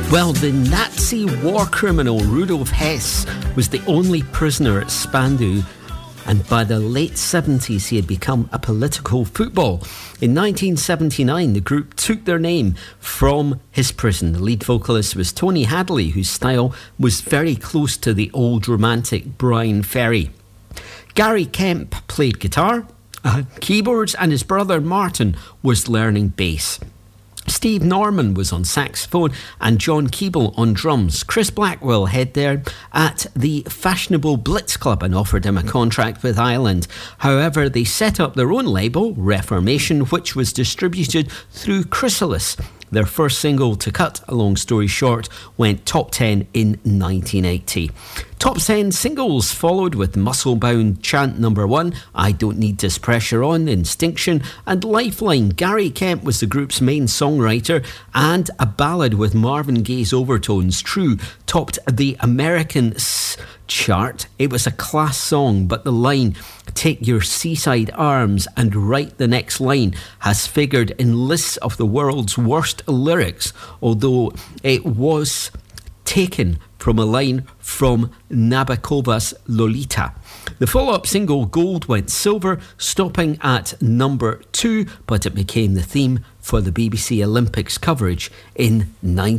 Well, the Nazi war criminal Rudolf Hess was the only prisoner at Spandau, and by the late 70s he had become a political football. In 1979, the group took their name from his prison. The lead vocalist was Tony Hadley, whose style was very close to the old romantic Brian Ferry. Gary Kemp played guitar, keyboards, and his brother Martin was learning bass. Steve Norman was on saxophone and John Keeble on drums. Chris Blackwell had there at the fashionable Blitz Club and offered him a contract with Island. However, they set up their own label, Reformation, which was distributed through Chrysalis. Their first single, To Cut a Long Story Short, went top 10 in 1980. Top 10 singles followed with Musclebound Chant No. 1, I Don't Need This Pressure On, Instinction, and Lifeline. Gary Kemp was the group's main songwriter, and a ballad with Marvin Gaye's overtones, True, topped the American chart. It was a class song, but the line, Take your seaside arms and write the next line, has figured in lists of the world's worst lyrics, although it was taken from a line from Nabokov's Lolita. The follow-up single, Gold, went silver, stopping at number 2, but it became the theme for the BBC Olympics coverage in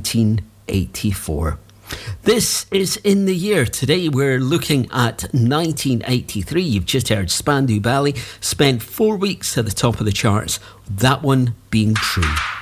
1984. This is In the Year. Today we're looking at 1983. You've just heard Spandau Ballet spent 4 weeks at the top of the charts, that one being True.